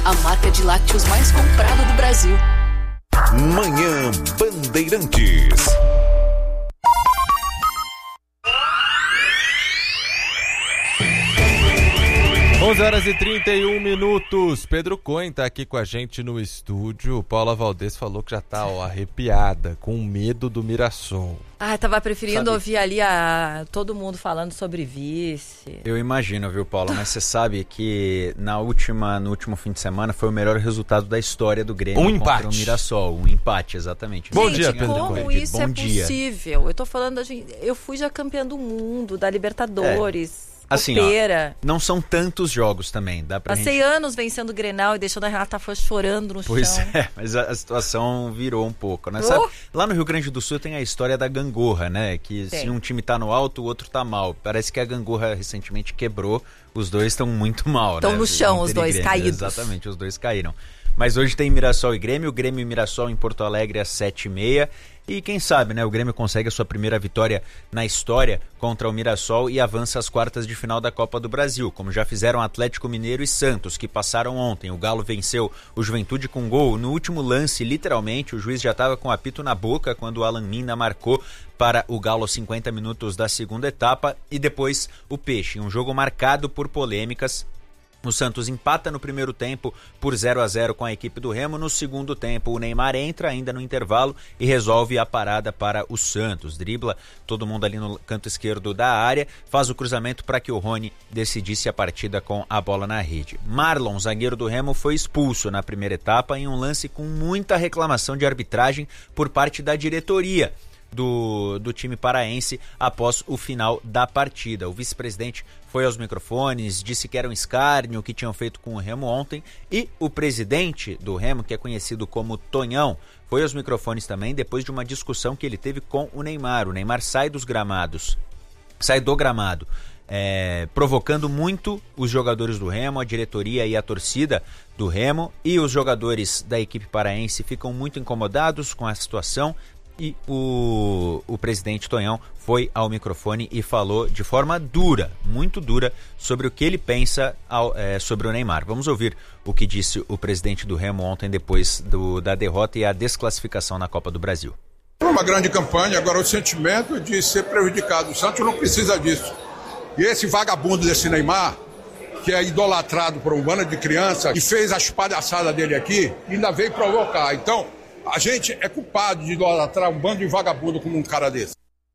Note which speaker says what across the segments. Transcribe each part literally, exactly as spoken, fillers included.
Speaker 1: a marca de lácteos mais comprada do Brasil.
Speaker 2: Manhã Bandeirantes.
Speaker 3: onze horas e trinta e um minutos. Pedro Cohen tá aqui com a gente no estúdio. Paula Valdez falou que já tá ó, arrepiada, com medo do Mirassol.
Speaker 4: Ah, tava preferindo
Speaker 5: Sabe?
Speaker 4: ouvir ali a, todo mundo falando sobre vice.
Speaker 5: Eu imagino, viu, Paula? Mas você sabe que na última, no último fim de semana foi o melhor resultado da história do Grêmio
Speaker 3: Um
Speaker 5: contra
Speaker 3: empate.
Speaker 5: o Mirassol. Um empate, exatamente.
Speaker 3: Bom
Speaker 4: Gente,
Speaker 3: dia, Pedro
Speaker 4: como
Speaker 3: Cohen.
Speaker 4: isso
Speaker 5: Bom
Speaker 4: é
Speaker 5: dia.
Speaker 4: possível? Eu tô falando, da gente, eu fui já campeã do mundo, da Libertadores,
Speaker 5: Assim,
Speaker 4: copeira.
Speaker 5: ó, não são tantos jogos também, dá pra
Speaker 4: Passei
Speaker 5: gente...
Speaker 4: anos vencendo o Grenal e deixando a Renata Fã chorando no
Speaker 5: Pois
Speaker 4: chão.
Speaker 5: é, mas a, a situação virou um pouco, né?
Speaker 4: Oh!
Speaker 5: Sabe, lá no Rio Grande do Sul tem a história da gangorra, né? Que
Speaker 4: Tem.
Speaker 5: se um time tá no alto, o outro tá mal. Parece que a gangorra recentemente quebrou, os dois estão muito mal,
Speaker 4: Tão
Speaker 5: né?
Speaker 4: no chão,
Speaker 5: Inter
Speaker 4: os
Speaker 5: e
Speaker 4: dois,
Speaker 5: Grêmio,
Speaker 4: caídos.
Speaker 5: Exatamente, os dois caíram. Mas hoje tem Mirassol e Grêmio, Grêmio e Mirassol em Porto Alegre às sete e meia. E quem sabe, né, o Grêmio consegue a sua primeira vitória na história contra o Mirassol e avança às quartas de final da Copa do Brasil, como já fizeram Atlético Mineiro e Santos, que passaram ontem. O Galo venceu o Juventude com gol no último lance, literalmente. O juiz já estava com o apito na boca quando o Alan Minna marcou para o Galo aos cinquenta minutos da segunda etapa. E depois o Peixe, um jogo marcado por polêmicas. O Santos empata no primeiro tempo por zero a zero com a equipe do Remo. No segundo tempo, o Neymar entra ainda no intervalo e resolve a parada para o Santos. Dribla todo mundo ali no canto esquerdo da área, faz o cruzamento para que o Rony decidisse a partida com a bola na rede. Marlon, zagueiro do Remo, foi expulso na primeira etapa em um lance com muita reclamação de arbitragem por parte da diretoria Do, do time paraense após o final da partida. O vice-presidente foi aos microfones, disse que era um escárnio o que tinham feito com o Remo ontem, e o presidente do Remo, que é conhecido como Tonhão, foi aos microfones também depois de uma discussão que ele teve com o Neymar. O Neymar sai dos gramados, sai do gramado, é, provocando muito os jogadores do Remo, a diretoria e a torcida do Remo, e os jogadores da equipe paraense ficam muito incomodados com a situação. E o, o presidente Tonhão foi ao microfone e falou de forma dura, muito dura, sobre o que ele pensa ao, é, sobre o Neymar. Vamos ouvir o que disse o presidente do Remo ontem, depois do, da derrota e a desclassificação na Copa do Brasil.
Speaker 6: Foi uma grande campanha, agora o sentimento de ser prejudicado. O Santos não precisa disso. E esse vagabundo desse Neymar, que é idolatrado por um bando de criança, e fez as palhaçadas dele aqui, ainda veio provocar. Então, a gente é culpado de idolatrar um bando de vagabundo como um cara desse.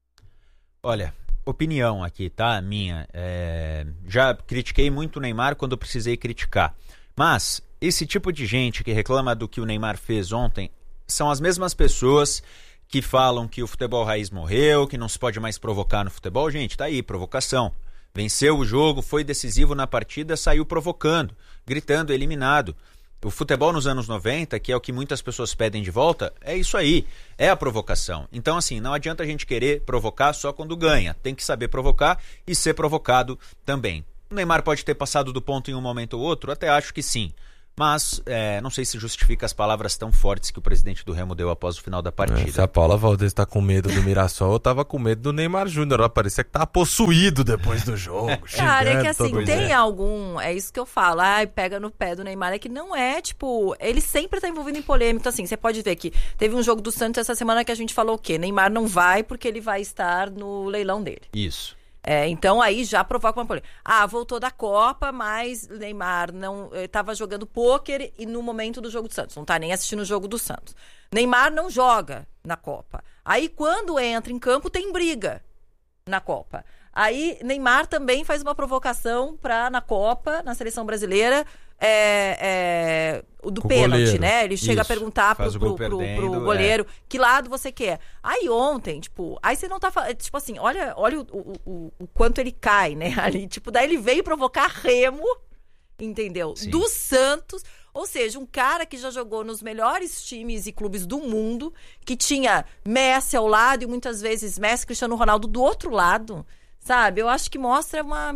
Speaker 5: Olha, opinião aqui, tá? Minha. É... Já critiquei muito o Neymar quando precisei criticar. Mas esse tipo de gente que reclama do que o Neymar fez ontem são as mesmas pessoas que falam que o futebol raiz morreu, que não se pode mais provocar no futebol. Gente, tá aí, provocação. Venceu o jogo, foi decisivo na partida, saiu provocando, gritando, eliminado. O futebol nos anos noventa, que é o que muitas pessoas pedem de volta, é isso aí, é a provocação. Então, assim, não adianta a gente querer provocar só quando ganha. Tem que saber provocar e ser provocado também. O Neymar pode ter passado do ponto em um momento ou outro? Até acho que sim. Mas é, não sei se justifica as palavras tão fortes que o presidente do Remo deu após o final da partida.
Speaker 3: É, se a Paula Valdez tá com medo do Mirassol, eu tava com medo do Neymar Júnior. Ela parecia que tava possuído depois do jogo.
Speaker 4: Cara, é que assim,
Speaker 3: todo
Speaker 4: tem
Speaker 3: mundo.
Speaker 4: algum... É isso que eu falo. Ai, pega no pé do Neymar. É que não é, tipo... Ele sempre tá envolvido em polêmica. Assim, você pode ver que teve um jogo do Santos essa semana que a gente falou o quê? Neymar não vai porque ele vai estar no leilão dele.
Speaker 5: Isso.
Speaker 4: É, então aí já provoca uma polêmica. Ah, voltou da Copa, mas Neymar não estava jogando pôquer e no momento do jogo do Santos. Não tá nem assistindo o jogo do Santos. Neymar não joga na Copa. Aí quando entra em campo tem briga na Copa. Aí Neymar também faz uma provocação pra, na Copa, na seleção brasileira, é, é, o do
Speaker 3: Com o
Speaker 4: pênalti,
Speaker 3: goleiro.
Speaker 4: né? Ele chega
Speaker 5: Isso.
Speaker 4: a perguntar pro,
Speaker 5: Faz o gol
Speaker 4: pro, pro,
Speaker 5: perdendo,
Speaker 4: pro goleiro que lado você quer. Aí ontem, tipo, aí você não tá falando, tipo assim, olha, olha o, o, o, o quanto ele cai, né? Ali, tipo, daí ele veio provocar Remo, entendeu?
Speaker 5: Sim.
Speaker 4: Do Santos. Ou seja, um cara que já jogou nos melhores times e clubes do mundo, que tinha Messi ao lado e muitas vezes Messi, Cristiano Ronaldo do outro lado, sabe? Eu acho que mostra uma...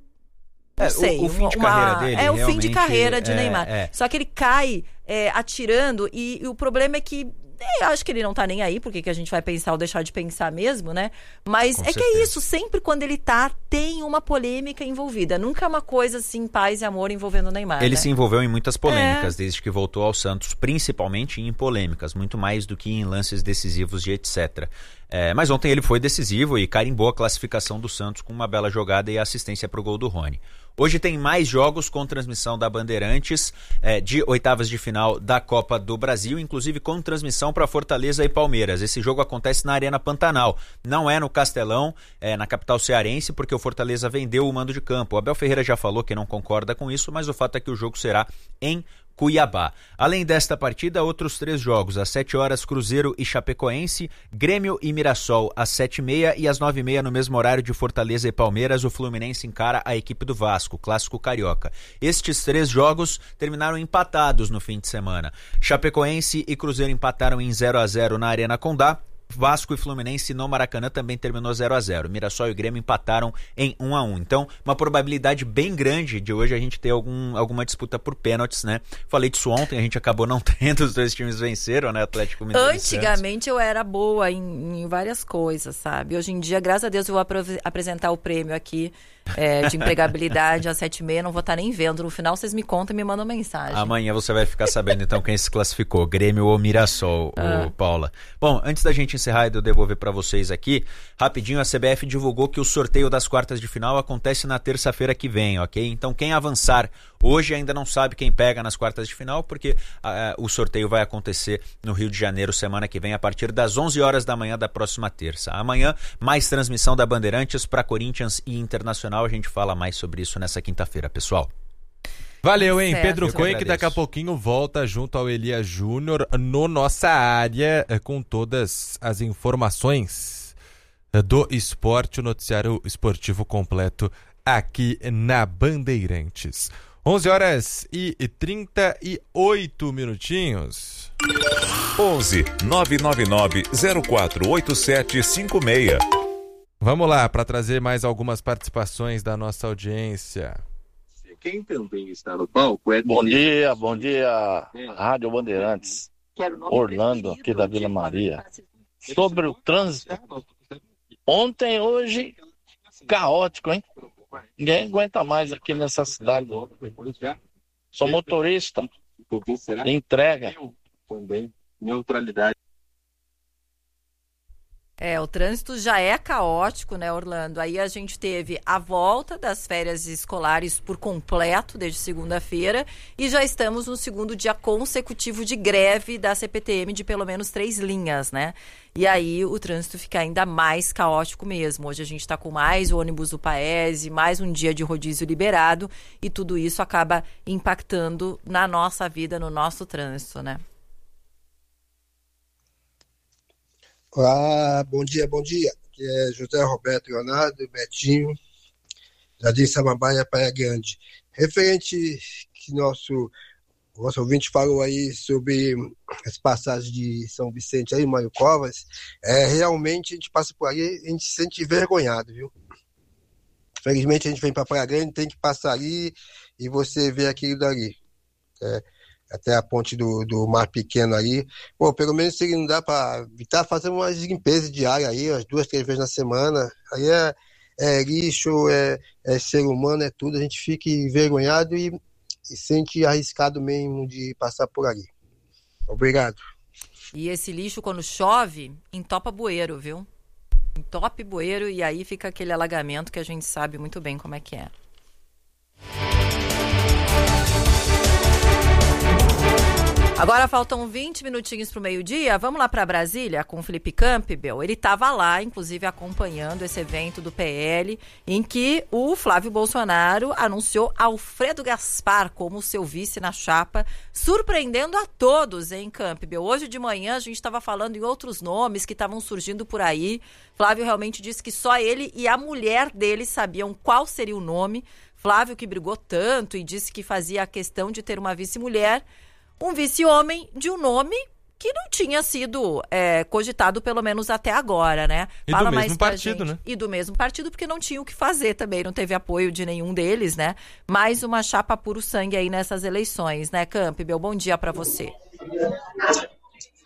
Speaker 4: Não
Speaker 5: É,
Speaker 4: sei.
Speaker 5: o, o fim de
Speaker 4: uma,
Speaker 5: carreira dele,
Speaker 4: É o fim de
Speaker 5: realmente,
Speaker 4: carreira de
Speaker 5: é,
Speaker 4: Neymar.
Speaker 5: é.
Speaker 4: Só que ele cai é, atirando e, e o problema é que Eu acho que ele não tá nem aí, porque que a gente vai pensar ou deixar de pensar mesmo, né? Mas
Speaker 3: Com
Speaker 4: é
Speaker 3: certeza.
Speaker 4: que é isso, sempre quando ele tá, tem uma polêmica envolvida. Nunca é uma coisa assim, paz e amor envolvendo o Neymar.
Speaker 5: Ele
Speaker 4: né?
Speaker 5: se envolveu em muitas polêmicas
Speaker 4: É.
Speaker 5: desde que voltou ao Santos, principalmente em polêmicas, muito mais do que em lances decisivos e etcétera. É, mas ontem ele foi decisivo e carimbou a classificação do Santos com uma bela jogada e assistência para o gol do Rony. Hoje tem mais jogos com transmissão da Bandeirantes, é, de oitavas de final da Copa do Brasil, inclusive com transmissão para Fortaleza e Palmeiras. Esse jogo acontece na Arena Pantanal, não é no Castelão, é na capital cearense, porque o Fortaleza vendeu o mando de campo. O Abel Ferreira já falou que não concorda com isso, mas o fato é que o jogo será em Cuiabá. Além desta partida, outros três jogos. Às sete horas, Cruzeiro e Chapecoense, Grêmio e Mirassol às sete e meia e às nove e meia no mesmo horário de Fortaleza e Palmeiras, o Fluminense encara a equipe do Vasco, clássico carioca. Estes três jogos terminaram empatados no fim de semana. Chapecoense e Cruzeiro empataram em zero a zero na Arena Condá. Vasco e Fluminense no Maracanã também terminou zero a zero. Mirassol e Grêmio empataram em um a um. Então, uma probabilidade bem grande de hoje a gente ter algum, alguma disputa por pênaltis, né? Falei disso ontem, a gente acabou não tendo, os dois times venceram, né? Atlético Mineiro e Santos.
Speaker 4: Antigamente eu era boa em, em várias coisas, sabe? Hoje em dia, graças a Deus, eu vou apro- apresentar o prêmio aqui é, de empregabilidade às sete e meia, não vou estar nem vendo. No final, vocês me contam e me mandam mensagem.
Speaker 5: Amanhã você vai ficar sabendo então quem se classificou, Grêmio ou Mirassol, ah. o Paula. Bom, antes da gente encerrar e eu devolver para vocês aqui, rapidinho, a C B F divulgou que o sorteio das quartas de final acontece na terça-feira que vem, ok? Então quem avançar hoje ainda não sabe quem pega nas quartas de final, porque uh, o sorteio vai acontecer no Rio de Janeiro semana que vem, a partir das onze horas da manhã da próxima terça. Amanhã, mais transmissão da Bandeirantes para Corinthians e Internacional. A gente fala mais sobre isso nessa quinta-feira, pessoal.
Speaker 3: Valeu, hein?
Speaker 4: Certo.
Speaker 3: Pedro
Speaker 5: Eu que
Speaker 3: Coen, que daqui a
Speaker 5: agradeço.
Speaker 3: pouquinho volta junto ao Elias Júnior no Nossa Área, eh, com todas as informações eh, do esporte, o noticiário esportivo completo aqui na Bandeirantes. onze horas e trinta e oito minutinhos.
Speaker 2: onze nove nove nove zero quatro oito sete cinco seis.
Speaker 3: Vamos lá, para trazer mais algumas participações da nossa audiência.
Speaker 7: Quem também está no palco é...
Speaker 8: Bom dia, bom dia, Rádio Bandeirantes, Orlando, aqui da Vila Maria. Sobre o trânsito, ontem, hoje, caótico, hein? Ninguém aguenta mais aqui nessa cidade. Sou motorista, entrega.
Speaker 7: Também, neutralidade.
Speaker 4: É, o trânsito já é caótico, né, Orlando? Aí a gente teve a volta das férias escolares por completo desde segunda-feira e já estamos no segundo dia consecutivo de greve da C P T M de pelo menos três linhas, né? E aí o trânsito fica ainda mais caótico mesmo. Hoje a gente está com mais o ônibus do Paese, mais um dia de rodízio liberado e tudo isso acaba impactando na nossa vida, no nosso trânsito, né?
Speaker 9: Olá, bom dia, bom dia. Aqui é José Roberto Leonardo, Betinho, Jardim Samambaia, Praia Grande. Referente que nosso, nosso ouvinte falou aí sobre as passagens de São Vicente aí, Mário Covas, é, realmente a gente passa por aí, a gente se sente envergonhado, viu? Felizmente a gente vem para Praia Grande, tem que passar ali e você vê aquilo dali. É, até a ponte do, do Mar Pequeno ali. Pô, pelo menos se não dá para evitar fazer uma limpeza diária aí, umas duas, três vezes na semana. Aí é, é lixo, é, é ser humano, é tudo. A gente fica envergonhado e, e sente arriscado mesmo de passar por ali. Obrigado.
Speaker 4: E esse lixo, quando chove, entopa bueiro, viu? Entope bueiro e aí fica aquele alagamento que a gente sabe muito bem como é que é. Agora faltam vinte minutinhos para o meio-dia. Vamos lá para Brasília com o Felipe Campbell. Ele estava lá, inclusive, acompanhando esse evento do P L, em que o Flávio Bolsonaro anunciou Alfredo Gaspar como seu vice na chapa, surpreendendo a todos, hein, Campbell? Hoje de manhã a gente estava falando em outros nomes que estavam surgindo por aí. Flávio realmente disse que só ele e a mulher dele sabiam qual seria o nome. Flávio, que brigou tanto e disse que fazia a questão de ter uma vice-mulher, um vice-homem de um nome que não tinha sido é, cogitado, pelo menos até agora, né?
Speaker 3: E
Speaker 4: Fala
Speaker 3: do
Speaker 4: mais
Speaker 3: mesmo
Speaker 4: pra
Speaker 3: partido,
Speaker 4: gente.
Speaker 3: né?
Speaker 4: E do mesmo partido, porque não tinha o que fazer também, não teve apoio de nenhum deles, né? Mais uma chapa puro sangue aí nessas eleições, né, Campbell? Bom dia pra você.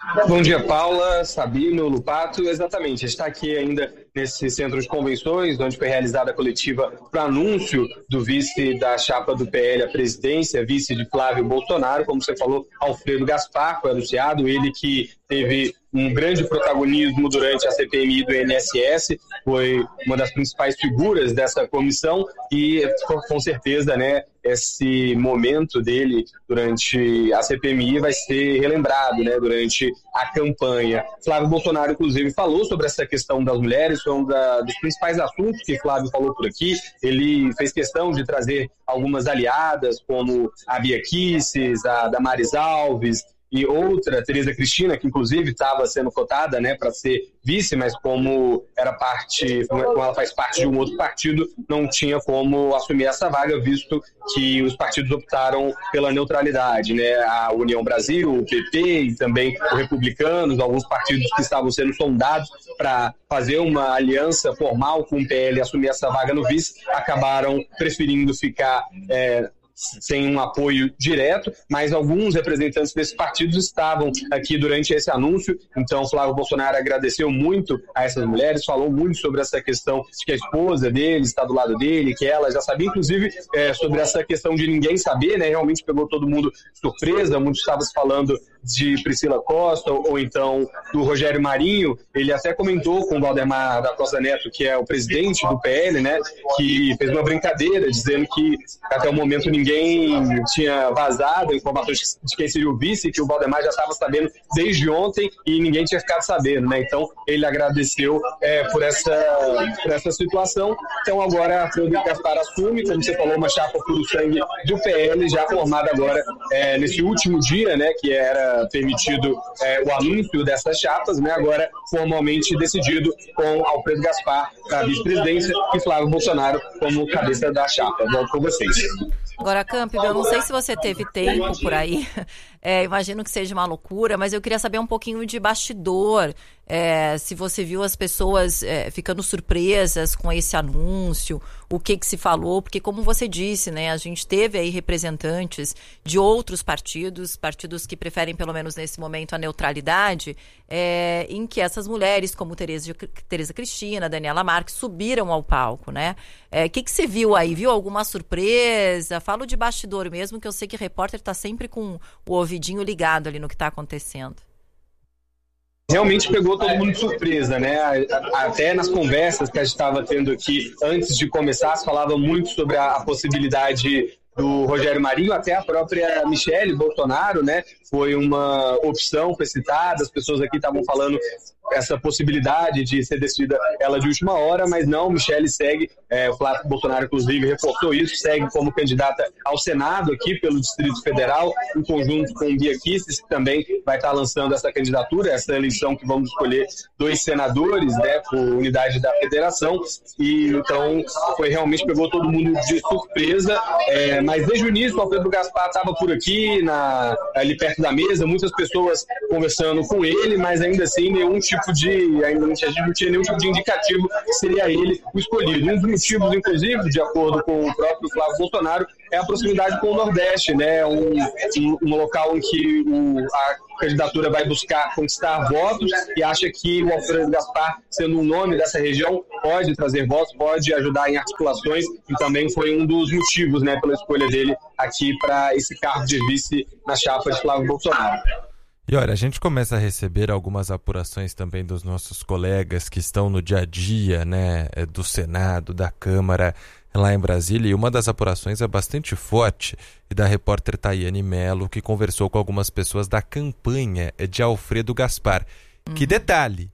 Speaker 10: Bom dia, Paula, Sabino, Lupato. Exatamente, a gente está aqui ainda nesse centro de convenções, onde foi realizada a coletiva para anúncio do vice da chapa do P L à presidência, vice de Flávio Bolsonaro, como você falou, Alfredo Gaspar, foi anunciado, ele que teve um grande protagonismo durante a C P M I do I N S S, foi uma das principais figuras dessa comissão e, com certeza, né, esse momento dele durante a C P M I vai ser relembrado, né, durante a campanha. Flávio Bolsonaro, inclusive, falou sobre essa questão das mulheres, foi um da, dos principais assuntos que Flávio falou por aqui. Ele fez questão de trazer algumas aliadas, como a Bia Kicis, a Damares Alves, e outra, Tereza Cristina, que inclusive estava sendo cotada, né, para ser vice, mas como era parte, como ela faz parte de um outro partido, não tinha como assumir essa vaga, visto que os partidos optaram pela neutralidade, né? A União Brasil, o P P e também os Republicanos, alguns partidos que estavam sendo sondados para fazer uma aliança formal com o P L e assumir essa vaga no vice, acabaram preferindo ficar é, sem um apoio direto, mas alguns representantes desses partidos estavam aqui durante esse anúncio, então Flávio Bolsonaro agradeceu muito a essas mulheres, falou muito sobre essa questão de que a esposa dele está do lado dele, que ela já sabia, inclusive é, sobre essa questão de ninguém saber, né, realmente pegou todo mundo de surpresa, muitos estavam falando de Priscila Costa ou então do Rogério Marinho. Ele até comentou com o Valdemar da Costa Neto, que é o presidente do P L, né, que fez uma brincadeira dizendo que até o momento ninguém tinha vazado informações de quem seria o vice, que o Valdemar já estava sabendo desde ontem e ninguém tinha ficado sabendo, né? Então ele agradeceu é, por, essa, por essa situação. Então agora a Alfredo Gaspar assume, como você falou, uma chapa puro sangue do P L, já formada agora é, nesse último dia, né, que era permitido é, o anúncio dessas chapas, né, agora formalmente decidido com Alfredo Gaspar para a vice-presidência e Flávio Bolsonaro como cabeça da chapa. Volto com vocês.
Speaker 4: Agora, Campbell, eu não sei se você teve tempo por aí, é, imagino que seja uma loucura, mas eu queria saber um pouquinho de bastidor, é, se você viu as pessoas é, ficando surpresas com esse anúncio, o que que se falou, porque como você disse, né, a gente teve aí representantes de outros partidos, partidos que preferem pelo menos nesse momento a neutralidade, é, em que essas mulheres como Tereza, Tereza Cristina, Daniela Marques subiram ao palco, né? É, que que você viu aí? Viu alguma surpresa? Falo de bastidor mesmo, que eu sei que repórter está sempre com o ouvidinho ligado ali no que está acontecendo.
Speaker 10: Realmente pegou todo mundo de surpresa, né? Até nas conversas que a gente estava tendo aqui antes de começar, se falava muito sobre a, a possibilidade do Rogério Marinho, até a própria Michele Bolsonaro, né? Foi uma opção, foi citada, as pessoas aqui estavam falando essa possibilidade de ser decidida ela de última hora, mas não, Michele segue, é, o Flávio Bolsonaro inclusive reportou isso, segue como candidata ao Senado aqui pelo Distrito Federal, em conjunto com Bia Kicis, que também vai estar lançando essa candidatura, essa eleição que vamos escolher dois senadores, né, por unidade da federação, e então foi realmente, pegou todo mundo de surpresa, é, mas desde o início o Alfredo Gaspar estava por aqui, na, ali perto da mesa, muitas pessoas conversando com ele, mas ainda assim nenhum tipo de, ainda não tinha, não tinha nenhum tipo de indicativo que seria ele o escolhido. Um dos motivos, inclusive, de acordo com o próprio Flávio Bolsonaro, é a proximidade com o Nordeste, né? Um, um, um local em que o, a candidatura vai buscar conquistar votos e acha que o Alfredo Gaspar, sendo um nome dessa região, pode trazer votos, pode ajudar em articulações e também foi um dos motivos, né, pela escolha dele aqui para esse cargo de vice na chapa de Flávio Bolsonaro.
Speaker 3: E olha, a gente começa a receber algumas apurações também dos nossos colegas que estão no dia a dia, né, do Senado, da Câmara, lá em Brasília, e uma das apurações é bastante forte, e da repórter Tayane Mello, que conversou com algumas pessoas da campanha de Alfredo Gaspar. Uhum. Que detalhe,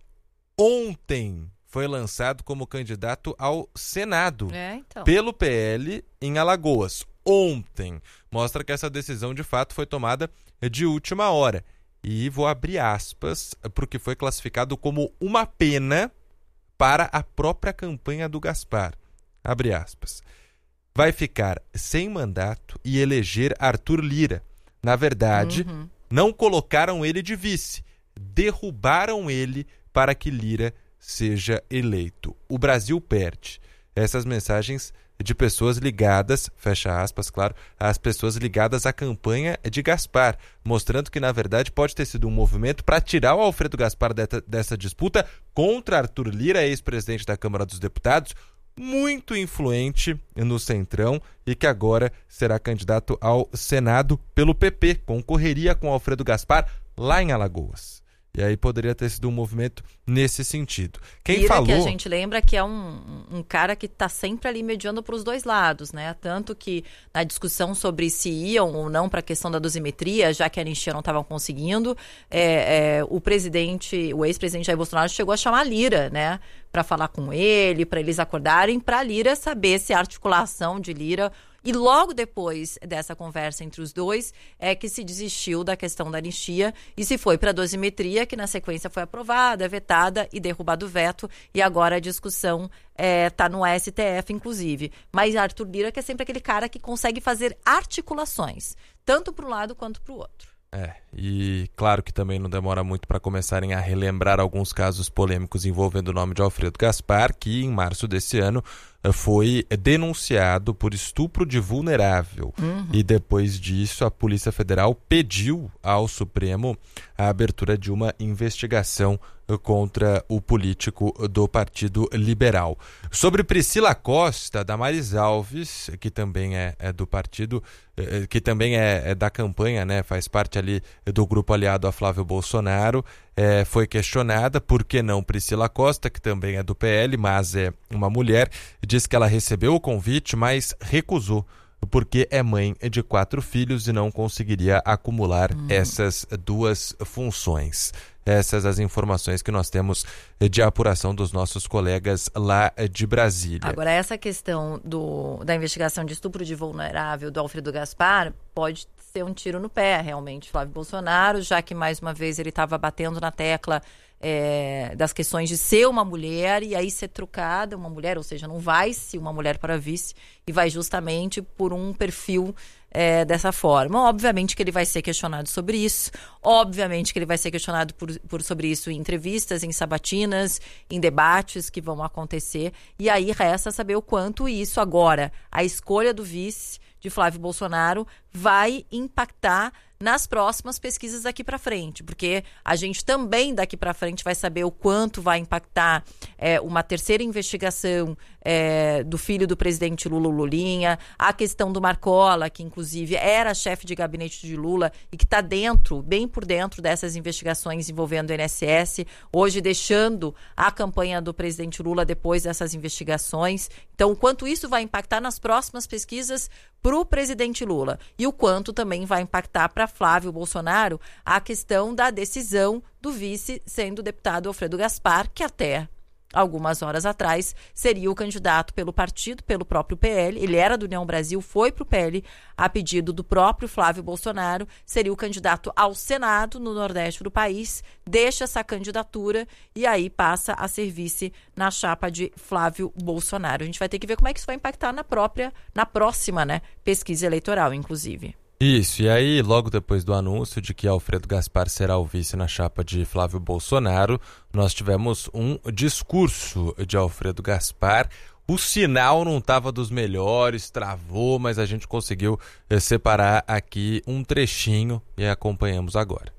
Speaker 3: ontem foi lançado como candidato ao Senado, é, então. pelo P L em Alagoas. Ontem. Mostra que essa decisão de fato foi tomada de última hora. E vou abrir aspas para o que foi classificado como uma pena para a própria campanha do Gaspar. Abre aspas. Vai ficar sem mandato e eleger Arthur Lira. Na verdade, uhum. não colocaram ele de vice. Derrubaram ele para que Lira seja eleito. O Brasil perde. Essas mensagens de pessoas ligadas, fecha aspas, claro, às pessoas ligadas à campanha de Gaspar, mostrando que, na verdade, pode ter sido um movimento para tirar o Alfredo Gaspar dessa, dessa disputa contra Arthur Lira, ex-presidente da Câmara dos Deputados, muito influente no Centrão e que agora será candidato ao Senado pelo P P, concorreria com Alfredo Gaspar lá em Alagoas. E aí poderia ter sido um movimento nesse sentido. Quem
Speaker 4: Lira,
Speaker 3: falou...
Speaker 4: que a gente lembra que é um, um cara que está sempre ali mediando para os dois lados, né? Tanto que na discussão sobre se iam ou não para a questão da dosimetria, já que a anistia não estavam conseguindo, é, é, o presidente, o ex-presidente Jair Bolsonaro chegou a chamar Lira, né? Para falar com ele, para eles acordarem, para Lira saber se a articulação de Lira... E logo depois dessa conversa entre os dois, é que se desistiu da questão da anistia e se foi para a dosimetria, que na sequência foi aprovada, vetada e derrubado o veto. E agora a discussão está é, no S T F, inclusive. Mas Arthur Lira, que é sempre aquele cara que consegue fazer articulações, tanto para um lado quanto para o outro.
Speaker 3: É, e claro que também não demora muito para começarem a relembrar alguns casos polêmicos envolvendo o nome de Alfredo Gaspar, que em março desse ano foi denunciado por estupro de vulnerável. Uhum. E depois disso a Polícia Federal pediu ao Supremo a abertura de uma investigação contra o político do Partido Liberal. Sobre Priscila Costa, Damares Alves, que também é, é do partido, que também é, é da campanha, né, faz parte ali do grupo aliado a Flávio Bolsonaro, é, foi questionada por que não Priscila Costa, que também é do P L, mas é uma mulher, diz que ela recebeu o convite, mas recusou, porque é mãe de quatro filhos e não conseguiria acumular hum. essas duas funções. Essas as informações que nós temos de apuração dos nossos colegas lá de Brasília.
Speaker 4: Agora, essa questão do, da investigação de estupro de vulnerável do Alfredo Gaspar pode ser um tiro no pé, realmente, Flávio Bolsonaro, já que, mais uma vez, ele estava batendo na tecla é, das questões de ser uma mulher e aí ser trocada uma mulher, ou seja, não vai-se uma mulher para vice e vai justamente por um perfil É, dessa forma. Obviamente que ele vai ser questionado sobre isso, obviamente que ele vai ser questionado por, por sobre isso em entrevistas, em sabatinas, em debates que vão acontecer, e aí resta saber o quanto isso agora, a escolha do vice de Flávio Bolsonaro vai impactar nas próximas pesquisas daqui para frente, porque a gente também daqui para frente vai saber o quanto vai impactar é, uma terceira investigação é, do filho do presidente Lula, Lulinha, a questão do Marcola, que inclusive era chefe de gabinete de Lula e que está dentro, bem por dentro dessas investigações envolvendo o I N S S, hoje deixando a campanha do presidente Lula depois dessas investigações. Então, o quanto isso vai impactar nas próximas pesquisas para o presidente Lula e o quanto também vai impactar para Flávio Bolsonaro a questão da decisão do vice sendo o deputado Alfredo Gaspar, que até algumas horas atrás seria o candidato pelo partido, pelo próprio P L. Ele era do União Brasil, foi para o P L a pedido do próprio Flávio Bolsonaro, seria o candidato ao Senado no Nordeste do país, deixa essa candidatura e aí passa a ser vice na chapa de Flávio Bolsonaro. A gente vai ter que ver como é que isso vai impactar na própria, na próxima, né, pesquisa eleitoral, inclusive.
Speaker 3: Isso, e aí logo depois do anúncio de que Alfredo Gaspar será o vice na chapa de Flávio Bolsonaro, nós tivemos um discurso de Alfredo Gaspar. O sinal não estava dos melhores, travou, mas a gente conseguiu eh, separar aqui um trechinho e acompanhamos agora.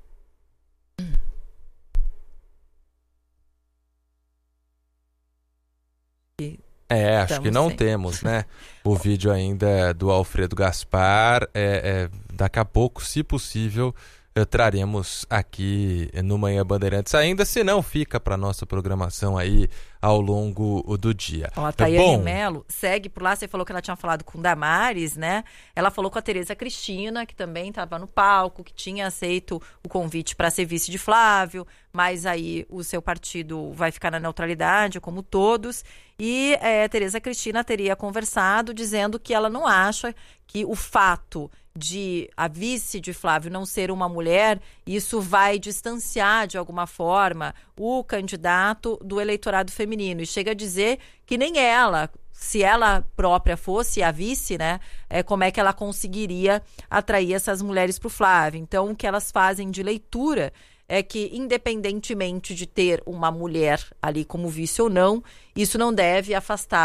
Speaker 3: É, acho Estamos que não sem. temos, né? O vídeo ainda do Alfredo Gaspar. É, é, daqui a pouco, se possível, é, traremos aqui no Manhã Bandeirantes ainda, se não fica para nossa programação aí ao longo do dia.
Speaker 4: Ó, a Tayane Mello segue por lá, você falou que ela tinha falado com Damares, né? Ela falou com a Tereza Cristina, que também estava no palco, que tinha aceito o convite para ser vice de Flávio, mas aí o seu partido vai ficar na neutralidade, como todos. E é, Tereza Cristina teria conversado dizendo que ela não acha que o fato de a vice de Flávio não ser uma mulher, isso vai distanciar de alguma forma o candidato do eleitorado feminino. E chega a dizer que nem ela, se ela própria fosse a vice, né, é, como é que ela conseguiria atrair essas mulheres para o Flávio. Então, o que elas fazem de leitura é que, independentemente de ter uma mulher ali como vice ou não, isso não deve afastar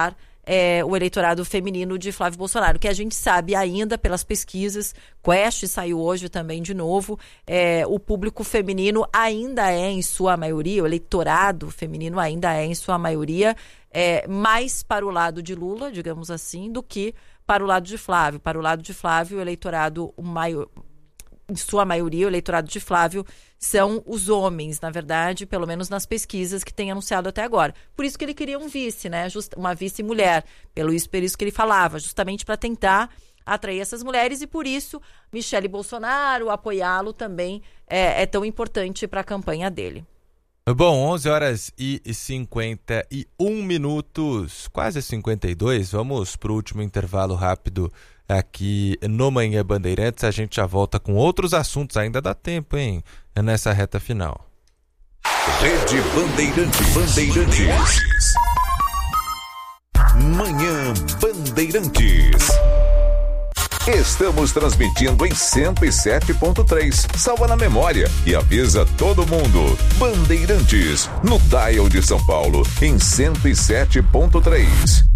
Speaker 4: é, o eleitorado feminino de Flávio Bolsonaro, que a gente sabe ainda pelas pesquisas, Quest saiu hoje também de novo, é, o público feminino ainda é em sua maioria, o eleitorado feminino ainda é em sua maioria é, mais para o lado de Lula, digamos assim, do que para o lado de Flávio. Para o lado de Flávio, o eleitorado maior, em sua maioria, o eleitorado de Flávio são os homens, na verdade, pelo menos nas pesquisas que tem anunciado até agora. Por isso que ele queria um vice, né? Just, uma vice-mulher, pelo isso, por isso que ele falava, justamente para tentar atrair essas mulheres, e por isso Michele Bolsonaro, apoiá-lo também é, é tão importante para a campanha dele.
Speaker 3: Bom, onze horas e cinquenta e um minutos, quase cinquenta e dois. Vamos para o último intervalo rápido aqui no Manhã Bandeirantes. A gente já volta com outros assuntos, ainda dá tempo, hein? Nessa reta final.
Speaker 2: Rede Bandeirantes. Bandeirantes. Manhã Bandeirantes. Estamos transmitindo em cento e sete ponto três. Salva na memória e avisa todo mundo. Bandeirantes, no dial de São Paulo, em cento e sete ponto três.